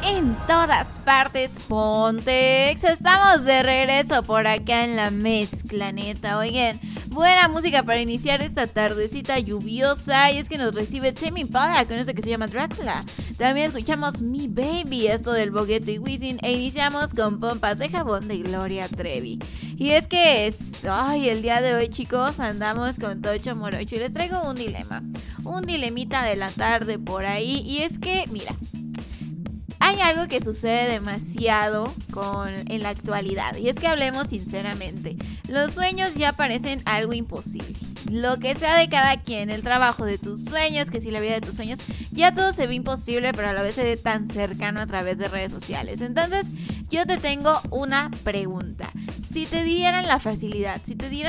en todas partes, Pontex. Estamos de regreso por acá en la mezcla, neta. Oigan, buena música para iniciar esta tardecita lluviosa. Y es que nos recibe Tame Impala con esto que se llama Drácula. También escuchamos Mi Baby, esto del Bogueto y Wisin. E iniciamos con Pompas de Jabón de Gloria Trevi. Y es que el día de hoy, chicos, andamos con Tocho Morocho y les traigo un dilema. Un dilemita de la tarde por ahí. Y es que, mira, hay algo que sucede demasiado en la actualidad. Y es que hablemos sinceramente. Los sueños ya parecen algo imposible. Lo que sea de cada quien, el trabajo de tus sueños, que si la vida de tus sueños, ya todo se ve imposible, pero a la vez se ve tan cercano a través de redes sociales. Entonces, yo te tengo una pregunta. Si te dieran la facilidad,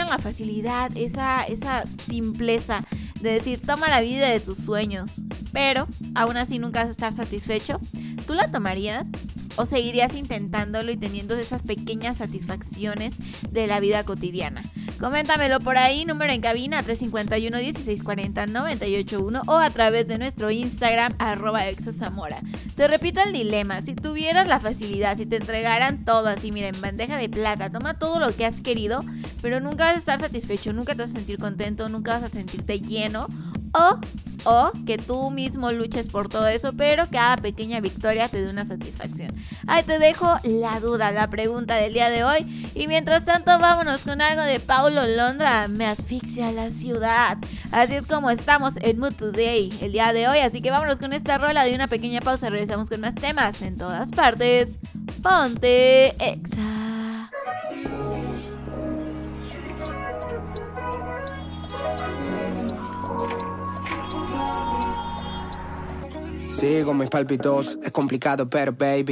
esa simpleza de decir, toma la vida de tus sueños, pero aún así nunca vas a estar satisfecho, ¿tú la tomarías? ¿O seguirías intentándolo y teniendo esas pequeñas satisfacciones de la vida cotidiana? Coméntamelo por ahí, número en cabina 351-1640-981 o a través de nuestro Instagram @exazamora. Te repito el dilema, si tuvieras la facilidad, si te entregaran todo así, mira, en bandeja de plata, toma todo lo que has querido, pero nunca vas a estar satisfecho, nunca te vas a sentir contento, nunca vas a sentirte lleno, o que tú mismo luches por todo eso, pero cada pequeña victoria te dé una satisfacción. Ahí te dejo la duda, la pregunta del día de hoy. Y mientras tanto, vámonos con algo de Paulo Londra, Me asfixia la ciudad. Así es como estamos en Mood Today el día de hoy. Así que vámonos con esta rola de una pequeña pausa. Regresamos con más temas en todas partes. Ponte Exa. Sigo mis palpitos, es complicado pero baby